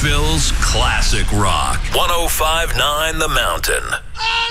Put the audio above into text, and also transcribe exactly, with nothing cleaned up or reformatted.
Nashville's classic rock. one oh five point nine The Mountain.